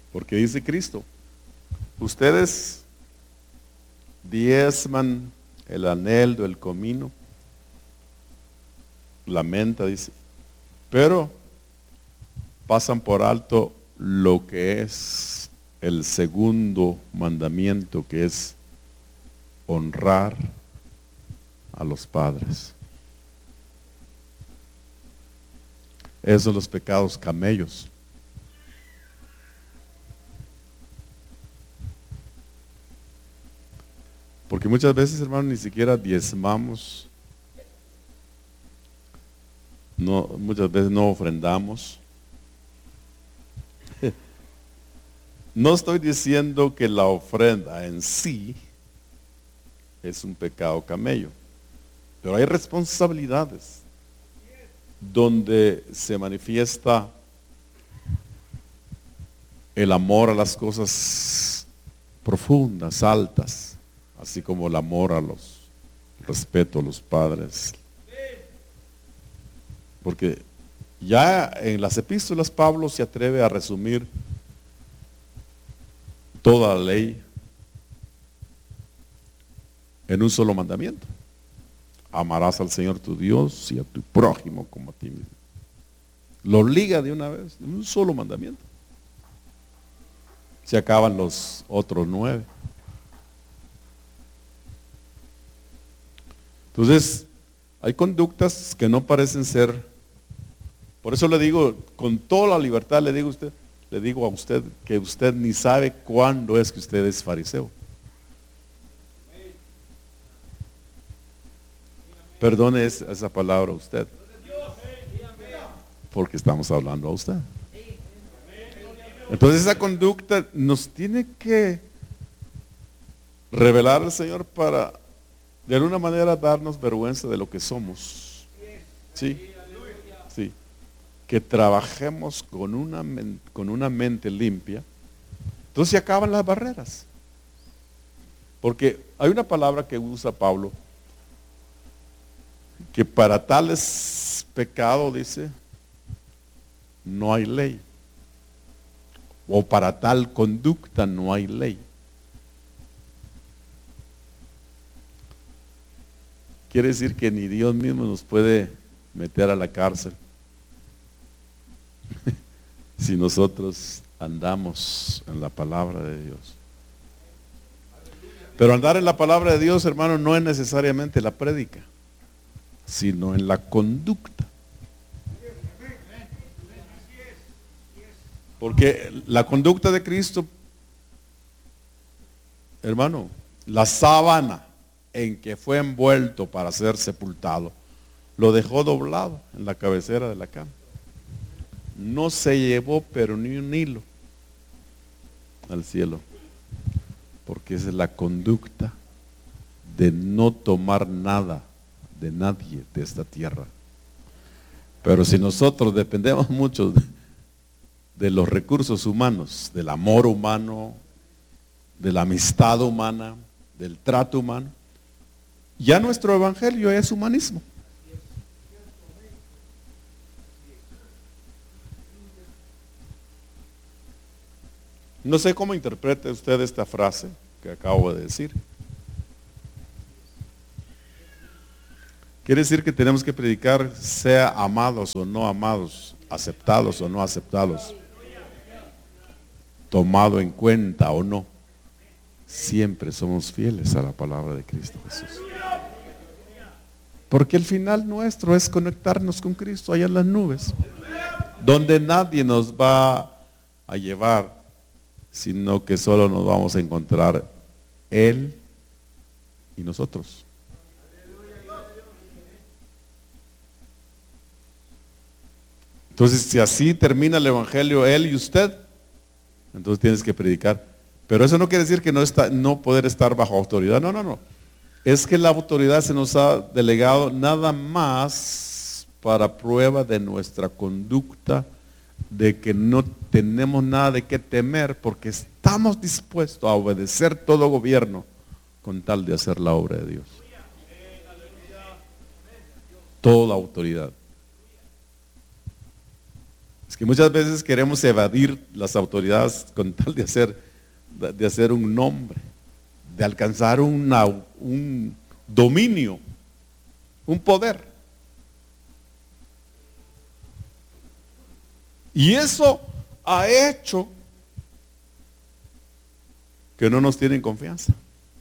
Porque dice Cristo, ustedes diezman el anhelo, el comino, la menta, dice, pero pasan por alto lo que es el segundo mandamiento, que es honrar a los padres. Esos son los pecados camellos. Porque muchas veces, hermano, ni siquiera diezmamos, no, muchas veces no ofrendamos. No estoy diciendo que la ofrenda en sí es un pecado camello, pero hay responsabilidades donde se manifiesta el amor a las cosas profundas, altas, así como el amor a los, respeto a los padres. Porque ya en las epístolas Pablo se atreve a resumir toda la ley en un solo mandamiento. Amarás al Señor tu Dios y a tu prójimo como a ti mismo. Lo liga de una vez, en un solo mandamiento. Se acaban los otros 9. Entonces, hay conductas que no parecen ser. Por eso le digo, con toda la libertad le digo a usted que usted ni sabe cuándo es que usted es fariseo. Perdone esa palabra a usted, porque estamos hablando a usted. Entonces esa conducta nos tiene que revelar al Señor para de alguna manera darnos vergüenza de lo que somos. Sí, sí. Que trabajemos con una mente limpia. Entonces se acaban las barreras. Porque hay una palabra que usa Pablo, que para tales pecados, dice, no hay ley. O para tal conducta no hay ley. Quiere decir que ni Dios mismo nos puede meter a la cárcel si nosotros andamos en la palabra de Dios. Pero andar en la palabra de Dios, hermano, no es necesariamente la prédica, sino en la conducta. Porque la conducta de Cristo, hermano, la sábana en que fue envuelto para ser sepultado, lo dejó doblado en la cabecera de la cama. No se llevó pero ni un hilo al cielo, porque esa es la conducta de no tomar nada de nadie de esta tierra. Pero si nosotros dependemos mucho de los recursos humanos, del amor humano, de la amistad humana, del trato humano, ya nuestro evangelio es humanismo. No sé cómo interprete usted esta frase que acabo de decir. Quiere decir que tenemos que predicar, sea amados o no amados, aceptados o no aceptados, tomado en cuenta o no. Siempre somos fieles a la palabra de Cristo Jesús. Porque el final nuestro es conectarnos con Cristo allá en las nubes, donde nadie nos va a llevar, sino que solo nos vamos a encontrar Él y nosotros. Entonces, si así termina el evangelio, Él y usted, entonces tienes que predicar. Pero eso no quiere decir que no poder estar bajo autoridad. No, no, no. Es que la autoridad se nos ha delegado nada más para prueba de nuestra conducta, de que no tenemos nada de qué temer, porque estamos dispuestos a obedecer todo gobierno con tal de hacer la obra de Dios. Toda autoridad. Es que muchas veces queremos evadir las autoridades con tal de hacer un nombre, de alcanzar un dominio, un poder. Y eso ha hecho que no nos tienen confianza.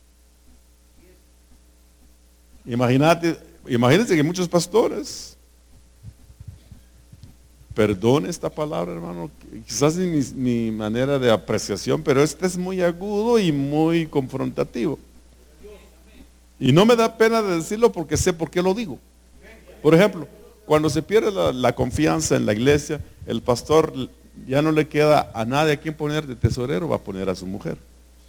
Imagínense que muchos pastores, perdone esta palabra, hermano, quizás es mi manera de apreciación, pero este es muy agudo y muy confrontativo. Y no me da pena de decirlo porque sé por qué lo digo. Por ejemplo, cuando se pierde la confianza en la iglesia, el pastor ya no le queda a nadie a quien poner de tesorero, va a poner a su mujer.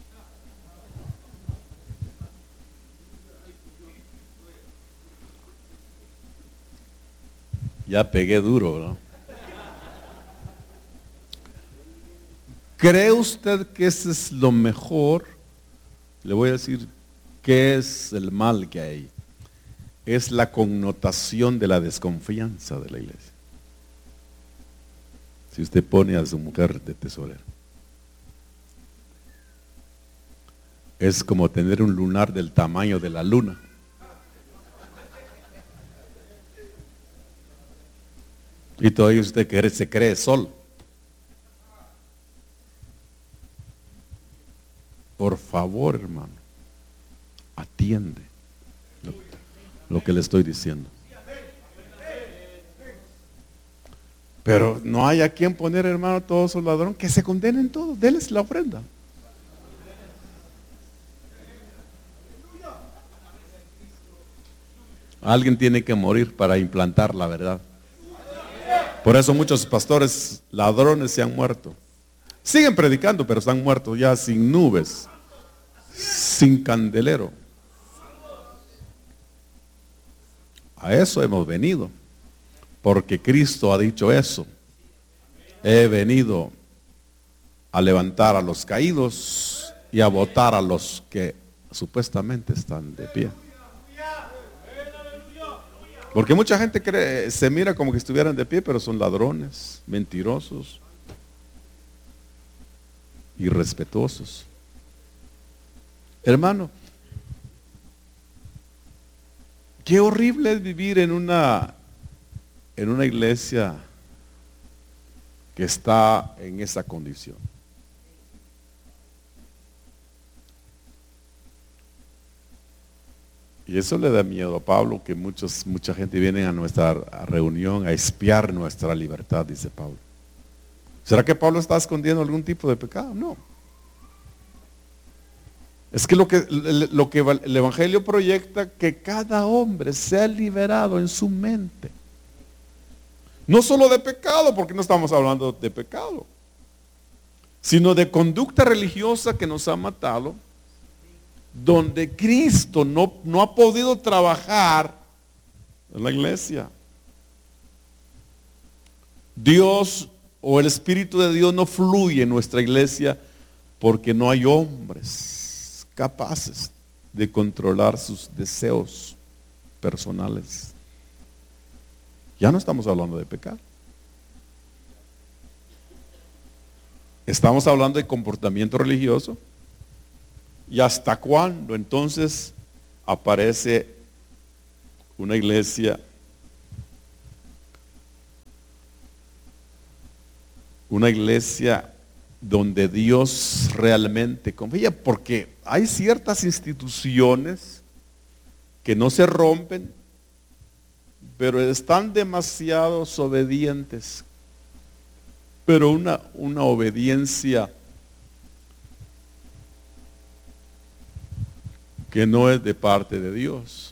Ya pegué duro, ¿no? ¿Cree usted que ese es lo mejor? Le voy a decir qué es el mal que hay. Es la connotación de la desconfianza de la iglesia. Si usted pone a su mujer de tesorero, es como tener un lunar del tamaño de la luna. Y todavía usted se cree sol. Por favor, hermano, atiende lo que le estoy diciendo. Pero no hay a quien poner, hermano, todos esos ladrones, que se condenen todos, denles la ofrenda. Alguien tiene que morir para implantar la verdad. Por eso muchos pastores ladrones se han muerto. Siguen predicando, pero están muertos ya sin nubes, sin candelero. A eso hemos venido, porque Cristo ha dicho eso. He venido a levantar a los caídos y a botar a los que supuestamente están de pie. Porque mucha gente se mira como que estuvieran de pie, pero son ladrones, mentirosos, irrespetuosos. Hermano, qué horrible es vivir en una iglesia que está en esa condición. Y eso le da miedo a Pablo, que mucha gente viene a nuestra reunión a espiar nuestra libertad, dice Pablo. ¿Será que Pablo está escondiendo algún tipo de pecado? No. Es que lo que el Evangelio proyecta, que cada hombre sea liberado en su mente. No solo de pecado, porque no estamos hablando de pecado, sino de conducta religiosa que nos ha matado, donde Cristo no ha podido trabajar en la iglesia. Dios o el Espíritu de Dios no fluye en nuestra iglesia porque no hay hombres capaces de controlar sus deseos personales. Ya no estamos hablando de pecado. Estamos hablando de comportamiento religioso. ¿Y hasta cuándo entonces aparece una iglesia donde Dios realmente confía? Porque hay ciertas instituciones que no se rompen, pero están demasiado obedientes. Pero una obediencia que no es de parte de Dios.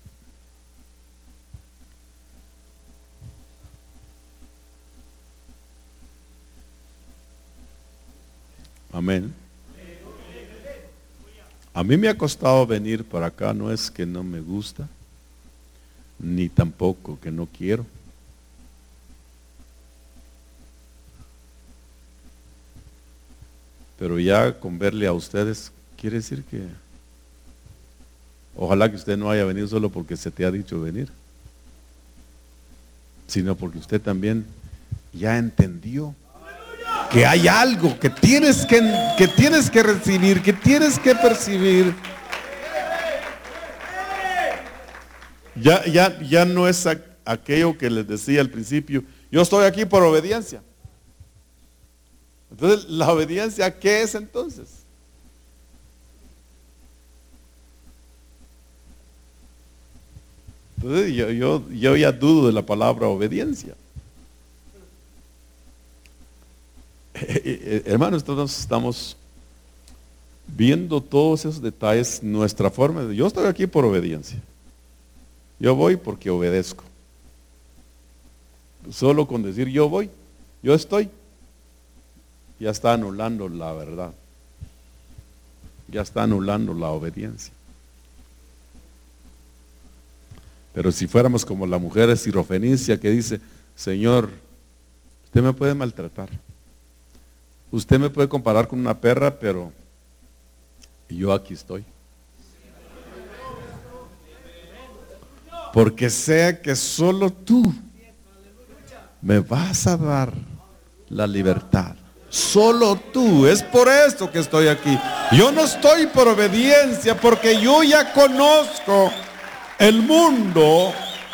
Amén. A mí me ha costado venir para acá, no es que no me gusta, ni tampoco que no quiero. Pero ya con verle a ustedes, quiere decir que ojalá que usted no haya venido solo porque se te ha dicho venir, sino porque usted también ya entendió que hay algo que tienes que recibir, que tienes que percibir. Ya no es aquello que les decía al principio, yo estoy aquí por obediencia. Entonces, ¿la obediencia qué es entonces? Entonces, yo ya dudo de la palabra obediencia. Hermanos, todos estamos viendo todos esos detalles, nuestra forma de, yo estoy aquí por obediencia. Yo voy porque obedezco. Solo con decir yo voy, yo estoy, ya está anulando la verdad. Ya está anulando la obediencia. Pero si fuéramos como la mujer sirofenicia que dice, Señor, usted me puede maltratar. Usted me puede comparar con una perra, pero yo aquí estoy. Porque sé que solo tú me vas a dar la libertad. Solo tú. Es por esto que estoy aquí. Yo no estoy por obediencia, porque yo ya conozco el mundo.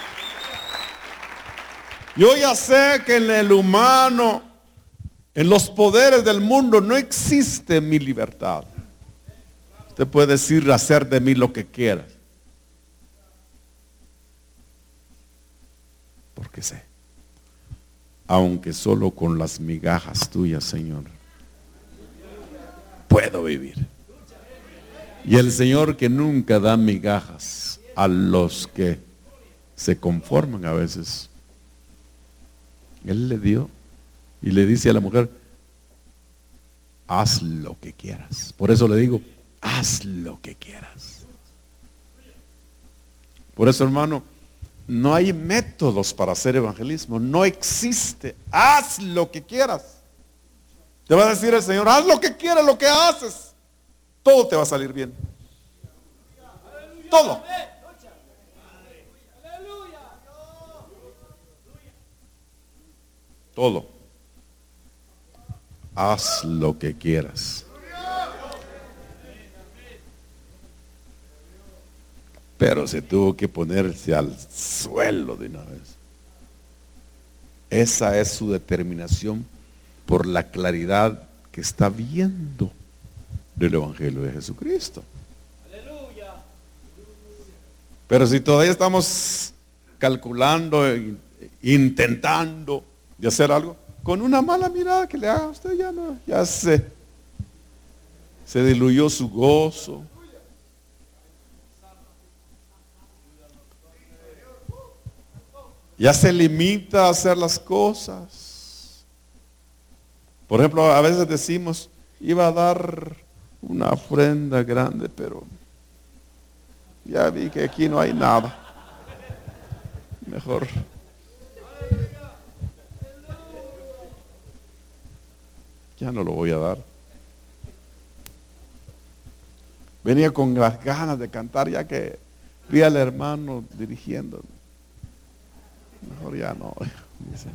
Yo ya sé que en el humano, en los poderes del mundo, no existe mi libertad. Usted puede decir, hacer de mí lo que quiera. Porque sé, aunque solo con las migajas tuyas, Señor, puedo vivir. Y el Señor que nunca da migajas a los que se conforman a veces, Él le dio y le dice a la mujer, haz lo que quieras. Por eso le digo, haz lo que quieras. Por eso, hermano, no hay métodos para hacer evangelismo. No existe. Haz lo que quieras. Te va a decir el Señor, haz lo que quieras, lo que haces. Todo te va a salir bien. Todo. Todo. Haz lo que quieras. Pero se tuvo que ponerse al suelo de una vez. Esa es su determinación por la claridad que está viendo del Evangelio de Jesucristo. Pero si todavía estamos calculando, intentando de hacer algo, con una mala mirada que le haga a usted, ya se diluyó su gozo. Ya se limita a hacer las cosas. Por ejemplo, a veces decimos, iba a dar una ofrenda grande, pero ya vi que aquí no hay nada. Mejor. Ya no lo voy a dar. Venía con las ganas de cantar, ya que vi al hermano dirigiendo. Mejor ya no. Dice.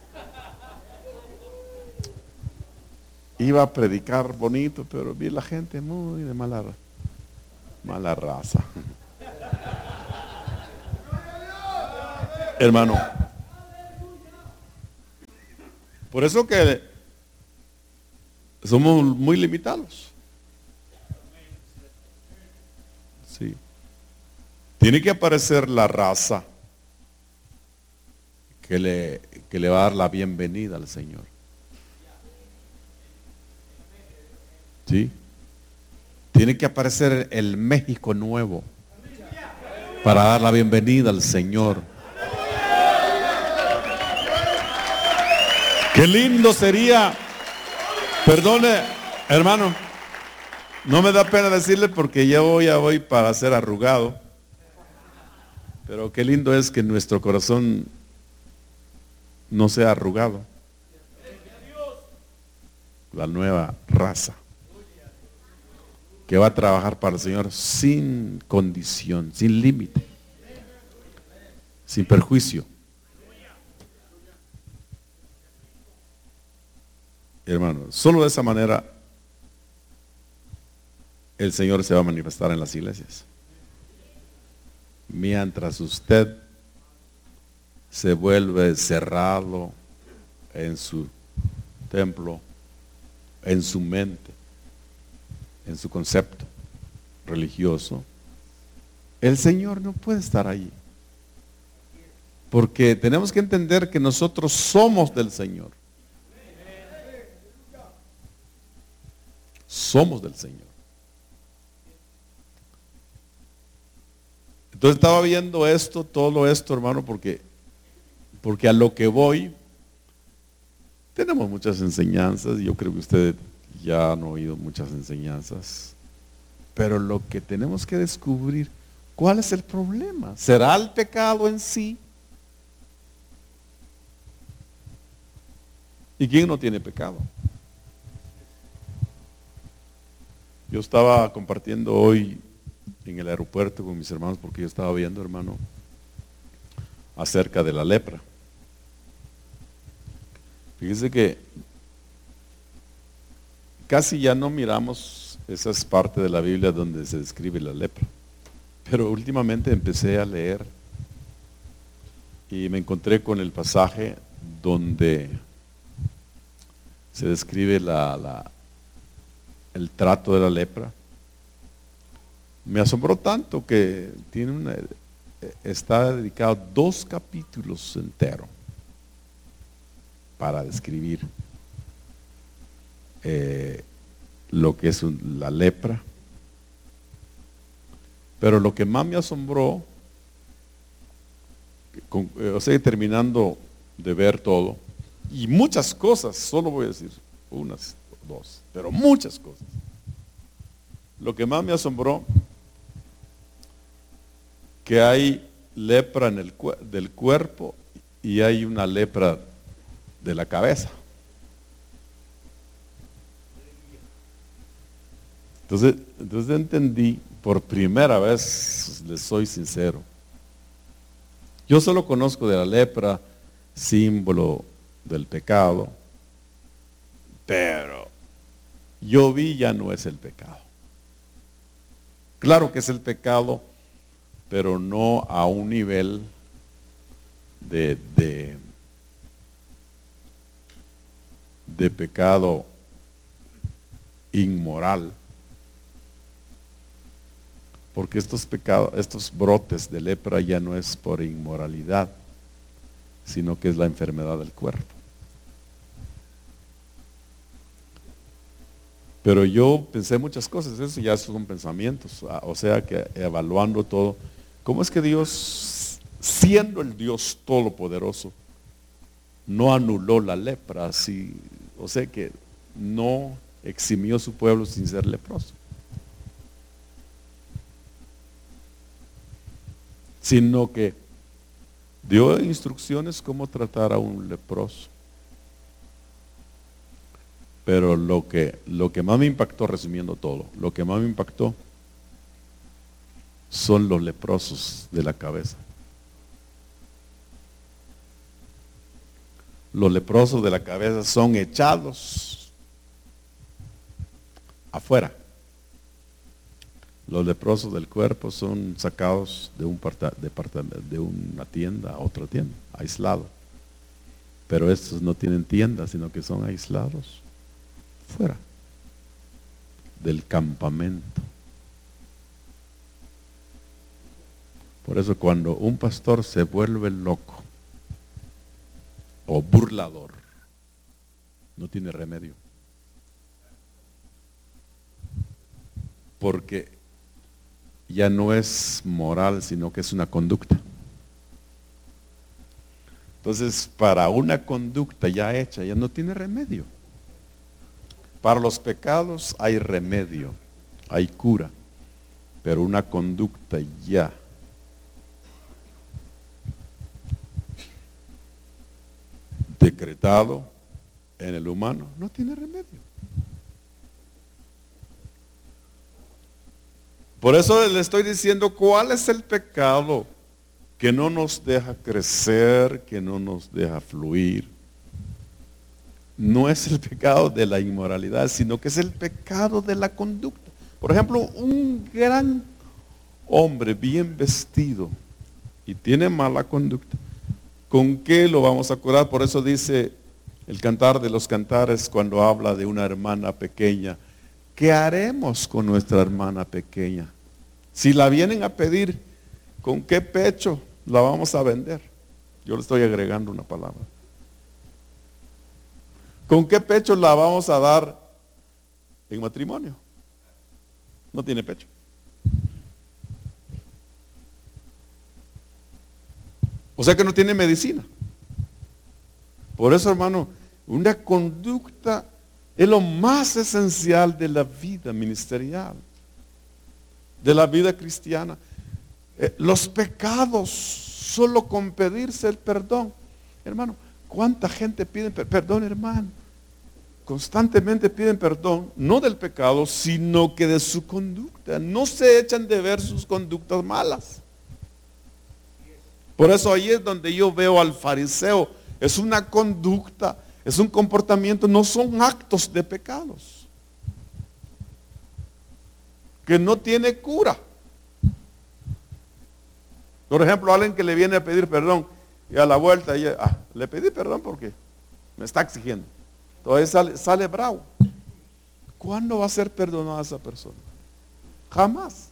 Iba a predicar bonito, pero vi la gente muy de mala raza. Hermano, por eso que somos muy limitados. Sí. Tiene que aparecer la raza que le va a dar la bienvenida al Señor. ¿Sí? Tiene que aparecer el México nuevo para dar la bienvenida al Señor. Qué lindo sería, perdone, hermano, no me da pena decirle porque ya voy para ser arrugado, pero qué lindo es que nuestro corazón no sea arrugado. La nueva raza que va a trabajar para el Señor sin condición, sin límite, sin perjuicio. Hermano, solo de esa manera el Señor se va a manifestar en las iglesias. Mientras usted se vuelve cerrado en su templo, en su mente, en su concepto religioso, el Señor no puede estar allí. Porque tenemos que entender que nosotros somos del Señor. Somos del Señor. Entonces estaba viendo esto, todo esto, hermano, porque a lo que voy, tenemos muchas enseñanzas, y yo creo que ustedes ya han oído muchas enseñanzas, pero lo que tenemos que descubrir, ¿cuál es el problema? ¿Será el pecado en sí? ¿Y quién no tiene pecado? Yo estaba compartiendo hoy en el aeropuerto con mis hermanos, porque yo estaba viendo, hermano, acerca de la lepra. Fíjese que casi ya no miramos esas partes de la Biblia donde se describe la lepra, pero últimamente empecé a leer y me encontré con el pasaje donde se describe el trato de la lepra. Me asombró tanto que está dedicado 2 capítulos enteros para describir lo que es la lepra. Pero lo que más me asombró, terminando de ver todo, y muchas cosas, solo voy a decir unas, 2, pero muchas cosas. Lo que más me asombró, que hay lepra del cuerpo y hay una lepra de la cabeza. Entonces entendí, por primera vez, les soy sincero, yo solo conozco de la lepra, símbolo del pecado, pero yo vi ya no es el pecado. Claro que es el pecado, pero no a un nivel de pecado inmoral. Porque estos brotes de lepra ya no es por inmoralidad, sino que es la enfermedad del cuerpo. Pero yo pensé muchas cosas, eso ya son pensamientos, o sea que evaluando todo, ¿cómo es que Dios, siendo el Dios todopoderoso, no anuló la lepra así? O sea que no eximió a su pueblo sin ser leproso, sino que dio instrucciones cómo tratar a un leproso. Pero lo que más me impactó, resumiendo todo, lo que más me impactó son los leprosos de la cabeza. Los leprosos de la cabeza son echados afuera. Los leprosos del cuerpo son sacados de una tienda a otra tienda, aislado. Pero estos no tienen tienda, sino que son aislados fuera del campamento. Por eso cuando un pastor se vuelve loco o burlador, no tiene remedio. Porque ya no es moral, sino que es una conducta. Entonces, para una conducta ya hecha, ya no tiene remedio. Para los pecados hay remedio, hay cura, pero una conducta ya decretado en el humano no tiene remedio. Por eso le estoy diciendo cuál es el pecado que no nos deja crecer, que no nos deja fluir. no es el pecado de la inmoralidad, sino que es el pecado de la conducta. Por ejemplo, un gran hombre bien vestido y tiene mala conducta, ¿con qué lo vamos a curar? Por eso dice el Cantar de los Cantares cuando habla de una hermana pequeña. ¿Qué haremos con nuestra hermana pequeña? Si la vienen a pedir, ¿con qué pecho la vamos a vender? Yo le estoy agregando una palabra. ¿Con qué pecho la vamos a dar en matrimonio? No tiene pecho. O sea que no tiene medicina. Por eso, hermano, una conducta es lo más esencial de la vida ministerial, de la vida cristiana. Los pecados, solo con pedirse el perdón. Hermano, ¿cuánta gente pide perdón, hermano? Constantemente piden perdón, no del pecado, sino que de su conducta. No se echan de ver sus conductas malas. Por eso ahí es donde yo veo al fariseo. Es una conducta, es un comportamiento, no son actos de pecados. Que no tiene cura. Por ejemplo, alguien que le viene a pedir perdón y a la vuelta le pedí perdón porque me está exigiendo. Entonces sale bravo. ¿Cuándo va a ser perdonada esa persona? Jamás.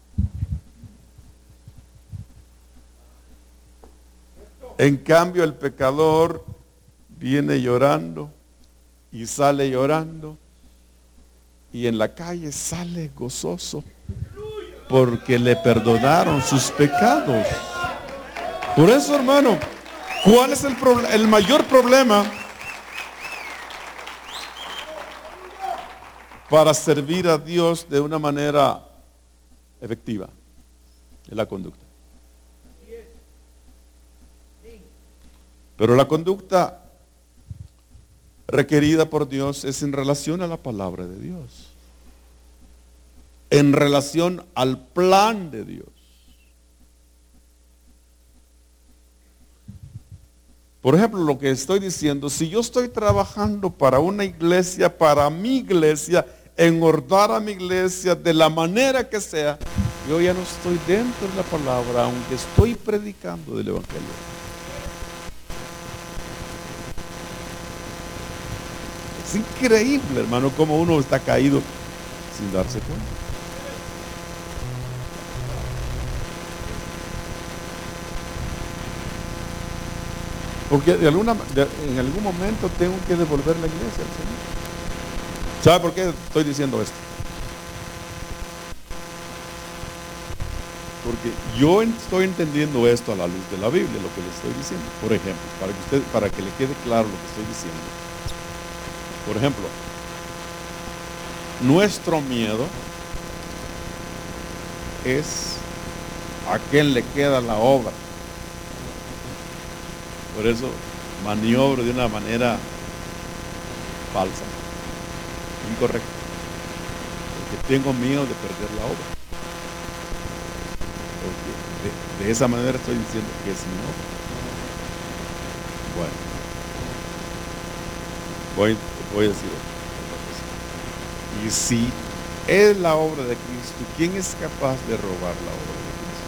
En cambio, el pecador viene llorando y sale llorando y en la calle sale gozoso porque le perdonaron sus pecados. Por eso, hermano, ¿cuál es el mayor problema para servir a Dios de una manera efectiva? Es la conducta. Pero la conducta requerida por Dios es en relación a la palabra de Dios, en relación al plan de Dios. Por ejemplo, lo que estoy diciendo, si yo estoy trabajando para una iglesia, para mi iglesia, engordar a mi iglesia de la manera que sea, yo ya no estoy dentro de la palabra, aunque estoy predicando del evangelio. Es increíble, hermano, cómo uno está caído sin darse cuenta. Porque en algún momento tengo que devolver la iglesia al Señor. ¿Sabe por qué estoy diciendo esto? Porque yo estoy entendiendo esto a la luz de la Biblia, lo que le estoy diciendo. Por ejemplo, para que le quede claro lo que estoy diciendo. Por ejemplo, nuestro miedo es a quién le queda la obra. Por eso maniobro de una manera falsa, incorrecta, porque tengo miedo de perder la obra. Porque de esa manera estoy diciendo que es mi obra. Bueno, voy a decir otra cosa. Y si es la obra de Cristo, ¿quién es capaz de robar la obra de Cristo?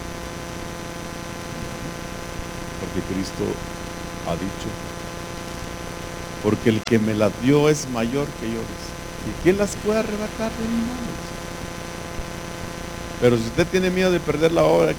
Porque Cristo ha dicho, porque el que me la dio es mayor que yo. ¿Y quién las puede arrebatar de mi mano? Pero si usted tiene miedo de perder la obra,